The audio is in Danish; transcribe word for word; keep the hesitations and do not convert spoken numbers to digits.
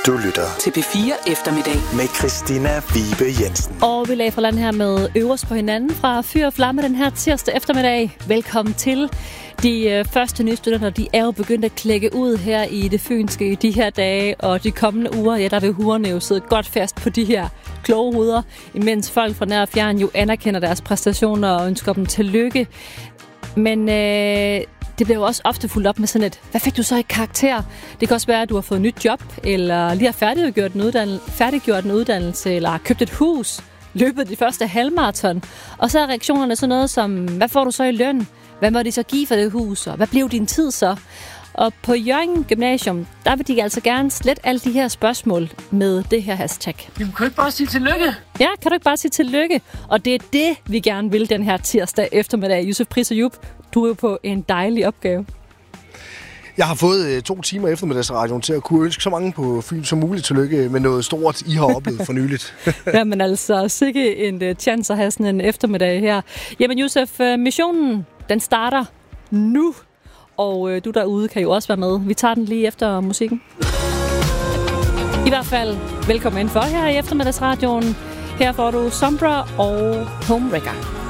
Du lytter til P fire Eftermiddag med Christina Vibe Jensen. Og vi lagde fra land her med øverst på hinanden fra Fyr og Flamme den her tirsdag eftermiddag. Velkommen til. De øh, første nye studenter, de er jo begyndt at klække ud her i det fynske i de her dage, og de kommende uger, ja, der vil hurene jo sidde godt fast på de her kloge hoveder, imens folk fra nær og fjern jo anerkender deres præstationer og ønsker dem tillykke. Men øh, det bliver jo også ofte fuldt op med sådan et, hvad fik du så i karakter? Det kan også være, at du har fået et nyt job, eller lige har færdiggjort en, uddann- færdiggjort en uddannelse, eller har købt et hus, løbet de første halvmarathon. Og så er reaktionerne sådan noget som, hvad får du så i løn? Hvad må de så give for det hus? Og hvad blev din tid så? Og på Hjørring Gymnasium, der vil de altså gerne slette alle de her spørgsmål med det her hashtag. Jamen, kan du ikke bare sige tillykke? Ja, kan du ikke bare sige tillykke? Og det er det, vi gerne vil den her tirsdag eftermiddag. Josef Pris og Jup, du er jo på en dejlig opgave. Jeg har fået øh, to timer eftermiddagsradioen til at kunne ønske så mange på Fyn som muligt tillykke med noget stort, I har oplevet for nyligt. Jamen altså, sikke en uh, chance at have sådan en eftermiddag her. Jamen Josef, uh, missionen, den starter nu. Og uh, du derude kan jo også være med. Vi tager den lige efter musikken. I hvert fald, velkommen ind for her i eftermiddagsradioen. Her får du Sombra og Homewrecker.